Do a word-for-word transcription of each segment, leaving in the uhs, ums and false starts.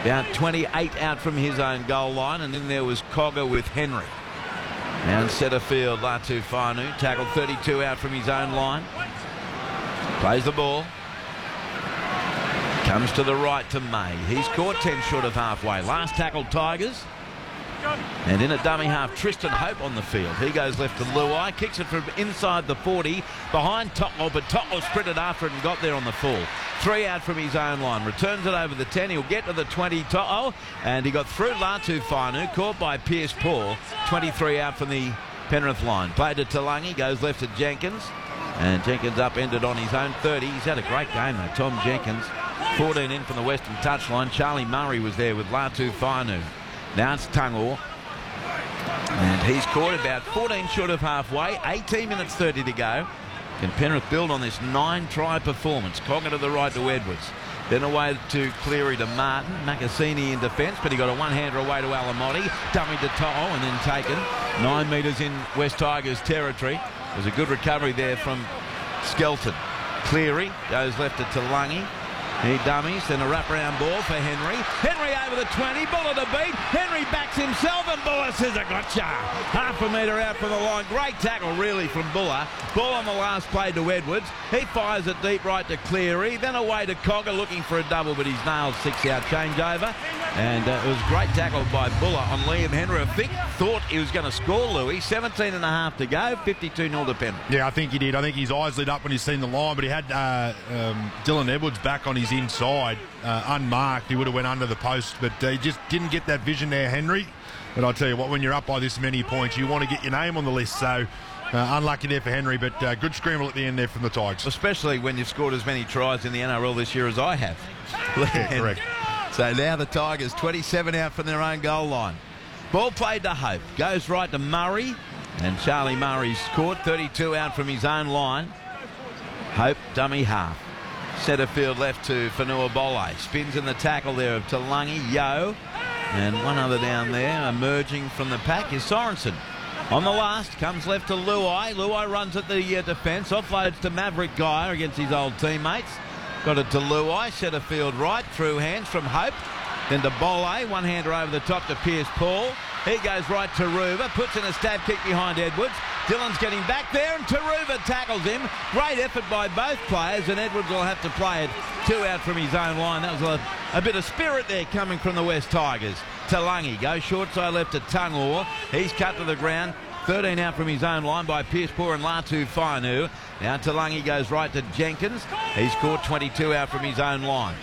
About twenty-eight out from his own goal line, and then there was Cogger with Henry. Now in centre field, Latu Fanu, tackled thirty-two out from his own line. Plays the ball. Comes to the right to May. He's caught ten short of halfway. Last tackle, Tigers. And in a dummy half, Tristan Hope on the field. He goes left to Luai, kicks it from inside the forty, behind Totlow, but Totlow sprinted after it and got there on the full. Three out from his own line. Returns it over the ten. He'll get to the twenty, Totlow, and he got through Latu Fanu, caught by Pierce Paul. twenty-three out from the Penrith line. Played to Talangi, goes left to Jenkins, and Jenkins upended on his own thirty. He's had a great game though, Tom Jenkins. fourteen in from the western touchline. Charlie Murray was there with Latu Fanu. Now it's Tungor, and he's caught about fourteen short of halfway. eighteen minutes thirty to go. Can Penrith build on this nine-try performance? Cogger to the right to Edwards. Then away to Cleary to Martin. Macassini in defence, but he got a one-hander away to Alamotti. Dummy to To'o and then taken. Nine metres in West Tigers territory. There's a good recovery there from Skelton. Cleary goes left to Talangi. He dummies, then a wraparound ball for Henry. Henry over the twenty, Buller to beat. Henry backs himself and Buller says, I gotcha. Half a metre out from the line. Great tackle really from Buller. Ball on the last play to Edwards. He fires it deep right to Cleary. Then away to Cogger looking for a double, but he's nailed six out changeover. And uh, it was a great tackle by Buller on Liam Henry. I think thought he was going to score, Louis. seventeen and a half to go, fifty-two nil to Penrith. Yeah, I think he did. I think his eyes lit up when he's seen the line, but he had uh, um, Dylan Edwards back on his inside, uh, unmarked. He would have went under the post, but uh, he just didn't get that vision there, Henry. But I tell you what, when you're up by this many points, you want to get your name on the list. So uh, unlucky there for Henry, but uh, good scramble at the end there from the Tigers. Especially when you've scored as many tries in the N R L this year as I have. Yeah, correct. So now the Tigers, twenty-seven out from their own goal line. Ball played to Hope. Goes right to Murray. And Charlie Murray's caught. thirty-two out from his own line. Hope, dummy half. Centre field left to Fanua Bole. Spins in the tackle there of Talangi, Yo. And one other down there. Emerging from the pack is Sorensen. On the last, comes left to Luai. Luai runs at the uh, defence. Offloads to Maverick Geyer against his old teammates. Got it to Luai, centre field right, through hands from Hope. Then to Bole, one-hander over the top to Pierce Paul. He goes right to Ruva, puts in a stab kick behind Edwards. Dylan's getting back there and Taruva tackles him. Great effort by both players, and Edwards will have to play it two out from his own line. That was a, a bit of spirit there coming from the West Tigers. Talangi goes short side left to Tungor. He's cut to the ground. thirteen out from his own line by Pierce Paul and Latu Fanu. Now Talangi goes right to Jenkins. He's caught twenty-two out from his own line.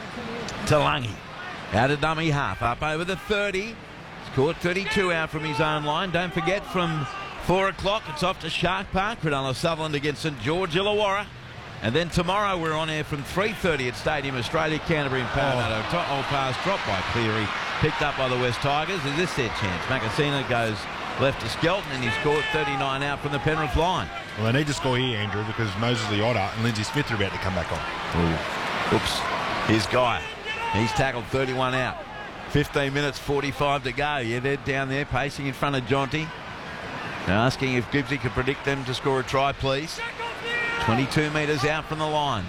Talangi out of dummy half, up over the thirty. He's caught thirty-two out from his own line. Don't forget, from four o'clock it's off to Shark Park. Cronulla Sutherland against St George Illawarra. And then tomorrow we're on air from three thirty at Stadium Australia, Canterbury and Parramatta. Oh. Old pass dropped by Cleary, picked up by the West Tigers. Is this their chance? Macassina goes left to Skelton and he's scored thirty-nine out from the Penrith line. Well, they need to score here, Andrew, because Moses Leota and Lindsay Smith are about to come back on. Ooh. Oops. Here's Guy. He's tackled thirty-one out. fifteen minutes forty-five to go. Yeah, they're down there pacing in front of Jonty. They're asking if Gibbsy could predict them to score a try, please. twenty-two metres out from the line.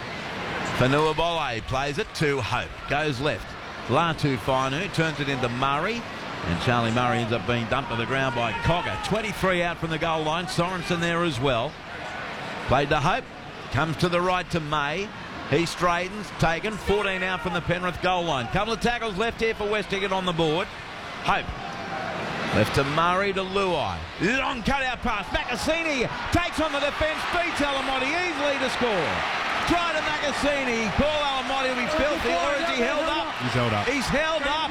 Fanua Bole plays it to Hope. Goes left. Latu Finu turns it into Murray. And Charlie Murray ends up being dumped to the ground by Cogger. twenty-three out from the goal line. Sorensen there as well. Played to Hope. Comes to the right to May. He straightens. Taken. fourteen out from the Penrith goal line. Couple of tackles left here for West to get on the board. Hope. Left to Murray to Luai. Long cut-out pass. Macassini takes on the defence. Beats Alamotti easily to score. Try to Macassini. Paul Alamotti will be filthy. Or is he held up? He's held up. He's held up.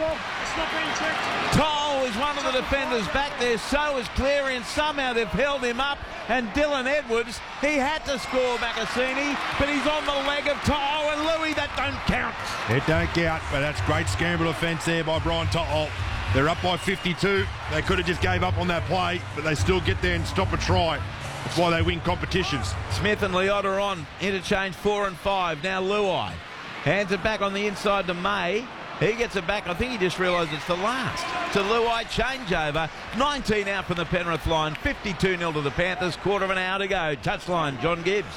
Toll is one of the defenders back there. So is Cleary, and somehow they've held him up. And Dylan Edwards, he had to score, Macassini, but he's on the leg of To'o, and Louis, that don't count. It don't count, but that's great scramble offence there by Brian To'o. They're up by fifty-two. They could have just gave up on that play, but they still get there and stop a try. That's why they win competitions. Smith and Leota on interchange four and five. Now Luai hands it back on the inside to May. He gets it back. I think he just realised it's the last. To Luai, changeover. nineteen out from the Penrith line. fifty-two nil to the Panthers. Quarter of an hour to go. Touchline, John Gibbs.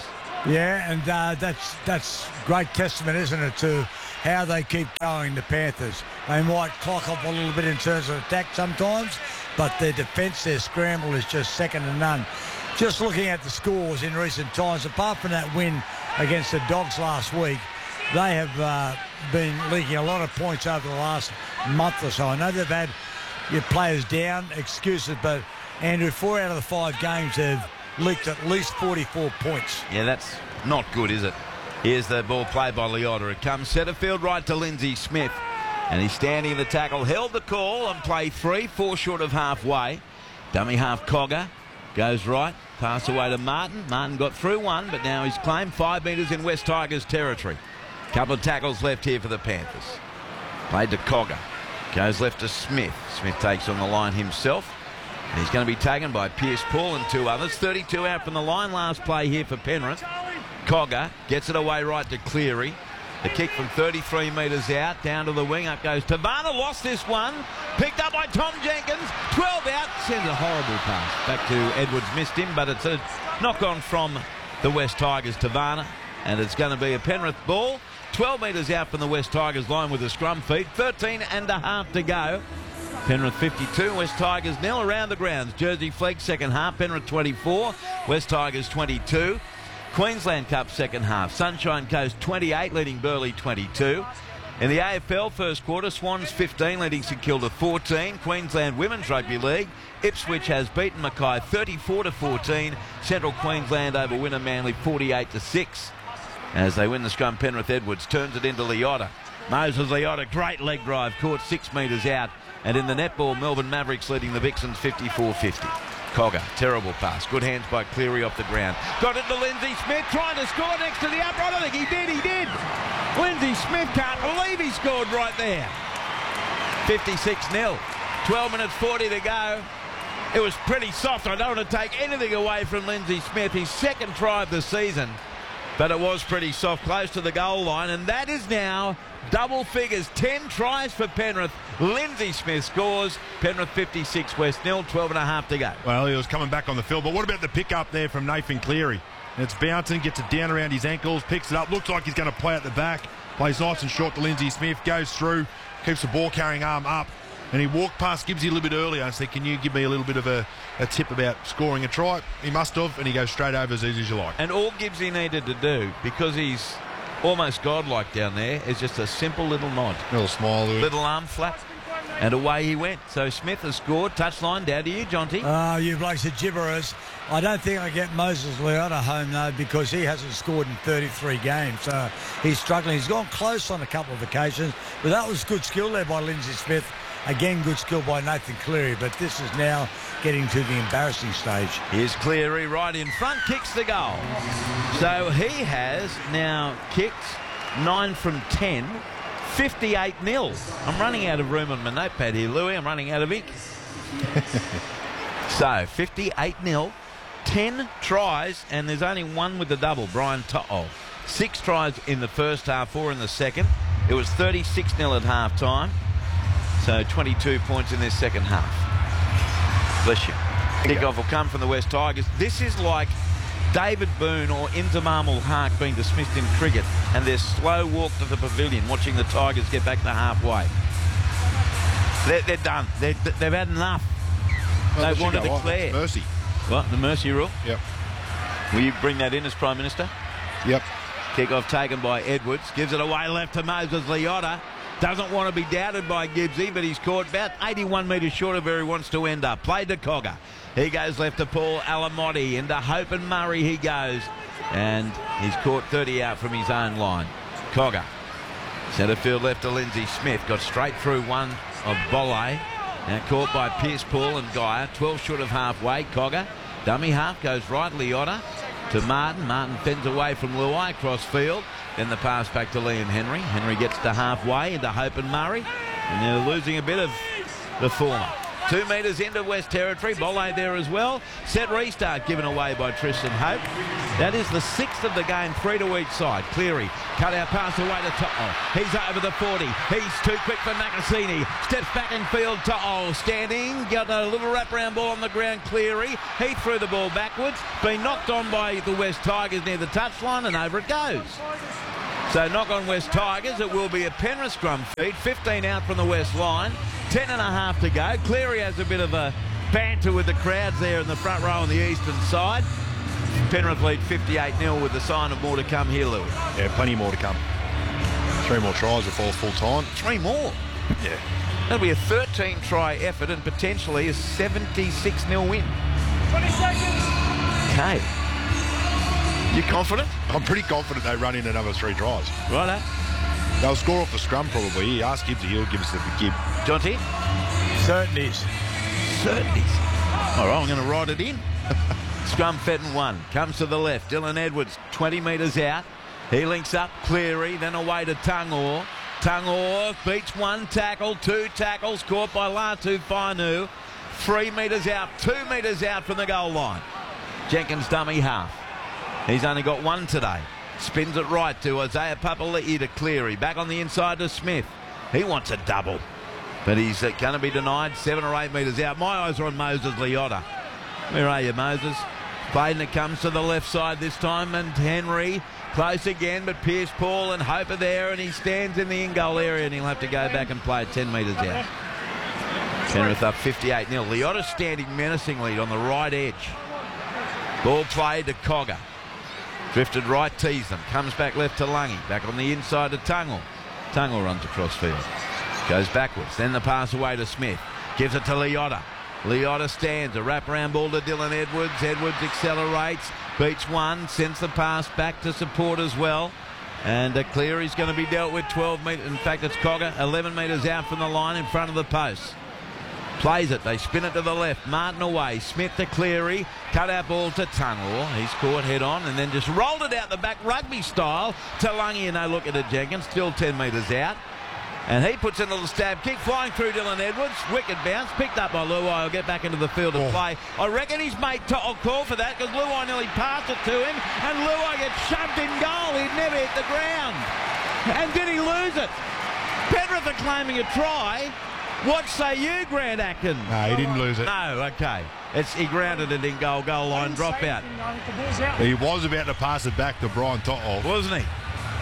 Yeah, and uh, that's that's great testament, isn't it, to how they keep going, the Panthers. They might clock up a little bit in terms of attack sometimes, but their defence, their scramble is just second to none. Just looking at the scores in recent times, apart from that win against the Dogs last week, they have uh, been leaking a lot of points over the last month or so. I know they've had your players down, excuses, but Andrew, four out of the five games have leaked at least forty-four points. Yeah, that's not good, is it? Here's the ball played by Leota. It comes centre field right to Lindsay Smith. And he's standing in the tackle, held the call on play three, four short of halfway. Dummy half Cogger goes right, pass away to Martin. Martin got through one, but now he's claimed five metres in West Tigers territory. Couple of tackles left here for the Panthers. Played to Cogger. Goes left to Smith. Smith takes on the line himself. And he's going to be taken by Pierce Paul and two others. thirty-two out from the line. Last play here for Penrith. Cogger gets it away right to Cleary. The kick from thirty-three metres out, down to the wing. Up goes Tavana. Lost this one. Picked up by Tom Jenkins. twelve out. Sends a horrible pass. Back to Edwards. Missed him, but it's a knock on from the West Tigers, Tavana. And it's going to be a Penrith ball. twelve metres out from the West Tigers line with a scrum feed. thirteen and a half to go. Penrith fifty-two, West Tigers nil around the grounds. Jersey Flegg second half, Penrith twenty-four, West Tigers twenty-two. Queensland Cup second half, Sunshine Coast twenty-eight, leading Burleigh twenty-two. In the A F L first quarter, Swans fifteen, leading St Kilda fourteen. Queensland Women's Rugby League, Ipswich has beaten Mackay thirty-four to fourteen. Central Queensland over Winner Manly forty-eight to six. As they win the scrum, Penrith Edwards turns it into Leota. Moses Leota, great leg drive, caught six metres out. And in the netball, Melbourne Mavericks leading the Vixens fifty-four fifty. Cogger, terrible pass. Good hands by Cleary off the ground. Got it to Lindsay Smith, trying to score next to the upright. I think he did, he did. Lindsay Smith can't believe he scored right there. fifty-six nil. twelve minutes forty to go. It was pretty soft. I don't want to take anything away from Lindsay Smith. His second try of the season. But it was pretty soft, close to the goal line. And that is now double figures. ten tries for Penrith. Lindsay Smith scores. Penrith fifty-six, West nil, twelve and a half to go. Well, he was coming back on the field. But what about the pick up there from Nathan Cleary? And it's bouncing, gets it down around his ankles, picks it up. Looks like he's going to play at the back. Plays nice and short to Lindsay Smith. Goes through, keeps the ball carrying arm up. And he walked past Gibbsy a little bit earlier and said, can you give me a little bit of a, a tip about scoring a try? He must have, and he goes straight over as easy as you like. And all Gibbsy needed to do, because he's almost godlike down there, is just a simple little nod. A little smile. Little arm flap. And away he went. So Smith has scored. Touchline down to you, Jonty. Oh, you blokes are gibberers. I don't think I get Moses Leota home, though, because he hasn't scored in thirty-three games. So he's struggling. He's gone close on a couple of occasions. But that was good skill there by Lindsay Smith. Again, good skill by Nathan Cleary. But this is now getting to the embarrassing stage. Here's Cleary right in front. Kicks the goal. So he has now kicked nine from ten. fifty-eight nil. I'm running out of room on my notepad here, Louis. I'm running out of ink. So, fifty-eight nil. ten tries, and there's only one with the double, Brian To'o. Six tries in the first half, four in the second. It was thirty-six nil at half-time. So, twenty-two points in this second half. Bless you. Kickoff will come from the West Tigers. This is like David Boone or Inzamam Haque being dismissed in cricket, and their slow walk to the pavilion, watching the Tigers get back to halfway. They're, they're done. They're, they've had enough. Well, they want to declare. Mercy. What? The mercy rule? Yep. Will you bring that in as Prime Minister? Yep. Kickoff taken by Edwards. Gives it away left to Moses Leota. Doesn't want to be doubted by Gibbsy, but he's caught about eighty-one metres short of where he wants to end up. Played to Cogger. He goes left to Paul Alamotti. Into Hope and Murray he goes. And he's caught thirty out from his own line. Cogger. Centre field left to Lindsay Smith. Got straight through one of Bolle. Now caught by Pierce Paul and Geyer. twelve short of halfway. Cogger. Dummy half goes right. Leota to Martin. Martin fends away from Luai across field. Then the pass back to Liam Henry. Henry gets to halfway into Hope and Murray. And they're losing a bit of the former. Two metres into West Territory. Bolle there as well. Set restart given away by Tristan Hope. That is the sixth of the game, three to each side. Cleary, cut out pass away to To'o. He's over the forty. He's too quick for Nakasini. Steps back in field. To'o standing. Got a little wraparound ball on the ground. Cleary. He threw the ball backwards. Been knocked on by the West Tigers near the touchline, and over it goes. So knock on West Tigers. It will be a Penrith scrum feed. fifteen out from the West line. ten and a half to go. Cleary has a bit of a banter with the crowds there in the front row on the eastern side. Penrith lead fifty-eight nil with the sign of more to come here, Louis. Yeah, plenty more to come. Three more tries before full time. Three more? Yeah. That'll be a thirteen try effort and potentially a seventy-six nil win. twenty seconds. Okay. You confident? I'm pretty confident they run in another three tries. Righto. They'll score off the scrum probably. He asked Gibbsy, he'll give us the Gib. Jonty? Certainties. Certainties. All right, I'm going to write it in. Scrum Fenton one. Comes to the left. Dylan Edwards, twenty metres out. He links up Cleary, then away to Tungor. Tungor beats one tackle, two tackles, caught by Latu Fainu. Three metres out, two metres out from the goal line. Jenkins dummy half. He's only got one today. Spins it right to Isaiah Papali'i to Cleary. Back on the inside to Smith. He wants a double. But he's uh, going to be denied seven or eight metres out. My eyes are on Moses Leota. Where are you, Moses? Played and it comes to the left side this time. And Henry close again. But Pierce Paul and Hope are there. And he stands in the in-goal area. And he'll have to go back and play ten metres out. Penrith up fifty-eight nil. Leota standing menacingly on the right edge. Ball played to Cogger. Drifted right, teased them. Comes back left to Lungy. Back on the inside to Tungle. Tungle runs across field. Goes backwards. Then the pass away to Smith. Gives it to Leota. Leota stands. A wraparound ball to Dylan Edwards. Edwards accelerates. Beats one. Sends the pass back to support as well. And uh, Cleary's going to be dealt with twelve metres. In fact, it's Cogger. eleven metres out from the line in front of the post. Plays it. They spin it to the left. Martin away. Smith to Cleary. Cut out ball to Tungor. He's caught head on and then just rolled it out the back rugby style to Lungy, and they look at it. Jenkins still ten metres out. And he puts in a little stab kick, flying through Dylan Edwards. Wicked bounce, picked up by Luai. He'll get back into the field and oh. play. I reckon his mate To'o call for that because Luai nearly passed it to him, and Luai gets shoved in goal. He'd never hit the ground. And did he lose it? Penrith are claiming a try. What say you, Grant Atkin? No, he didn't lose it. No, okay. It's, he grounded it in goal, goal line, drop out. He was about to pass it back to Brian To'o. Wasn't he?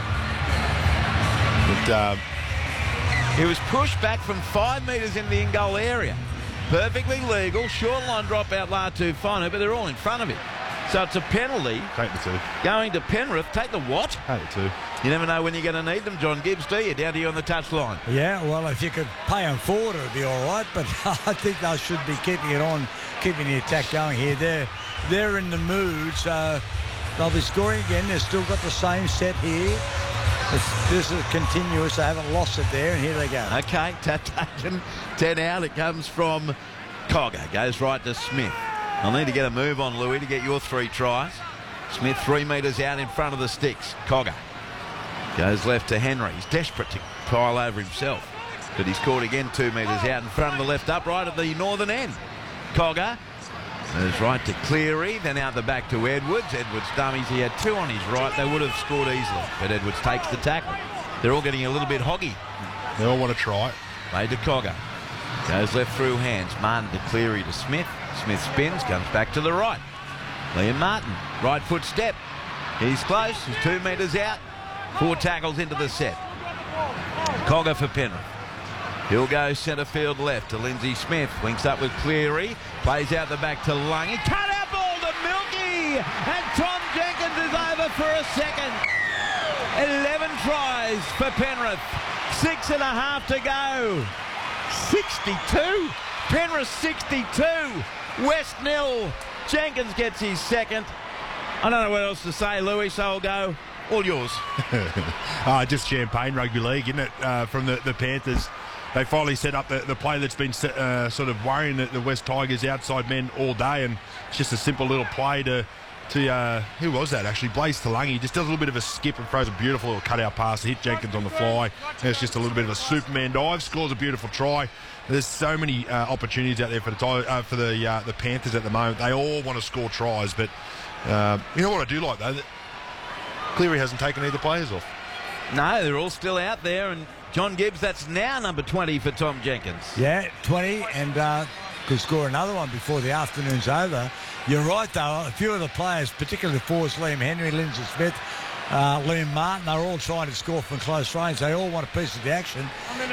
But, uh, he was pushed back from five metres in the in-goal area. Perfectly legal, short line drop out Latu Fainu, but they're all in front of him. So it's a penalty. Take the two. Going to Penrith. Take the what? Take the two. You never know when you're going to need them, John Gibbs, do you? Down to you on the touchline. Yeah, well, if you could pay them forward, it would be all right. But I think they should be keeping it on, keeping the attack going here. They're, they're in the mood, so they'll be scoring again. They've still got the same set here. It's, this is continuous. They haven't lost it there, and here they go. Okay, taken ten out. It comes from Cogger. Goes right to Smith. I'll need to get a move on, Louis, to get your three tries. Smith three metres out in front of the sticks. Cogger goes left to Henry. He's desperate to pile over himself, but he's caught again two metres out in front of the left upright at the northern end. Cogger goes right to Cleary, then out the back to Edwards. Edwards dummies. He had two on his right. They would have scored easily, but Edwards takes the tackle. They're all getting a little bit hoggy. They all want to try it. Played to Cogger. Goes left through hands. Martin to Cleary to Smith. Smith spins, comes back to the right. Liam Martin, right foot step. He's close, he's two metres out. Four tackles into the set. Cogger for Penrith. He'll go centre field left to Lindsay Smith. Links up with Cleary. Plays out the back to Lungy. Cut out ball to Milky. And Tom Jenkins is over for a second. eleven tries for Penrith. Six and a half to go. sixty-two. Penrith sixty-two. West nil. Jenkins gets his second. I don't know what else to say, Louis, so I'll go. All yours. uh, just champagne rugby league, isn't it, uh, from the, the Panthers. They finally set up the, the play that's been set, uh, sort of worrying the, the West Tigers outside men all day, and it's just a simple little play to to, uh, who was that actually? Blaze Talangi. Just does a little bit of a skip and throws a beautiful little cutout pass to hit Jenkins on the fly. And it's just a little bit of a Superman dive. Scores a beautiful try. There's so many uh, opportunities out there for the uh, for the uh, the Panthers at the moment. They all want to score tries, but uh, you know what I do like though? That Cleary hasn't taken either players off. No, they're all still out there, and John Gibbs, that's now number twenty for Tom Jenkins. Yeah, twenty, and uh, could score another one before the afternoon's over. You're right, though. A few of the players, particularly the forwards, Liam Henry, Lindsay Smith, uh, Liam Martin, they're all trying to score from close range. They all want a piece of the action.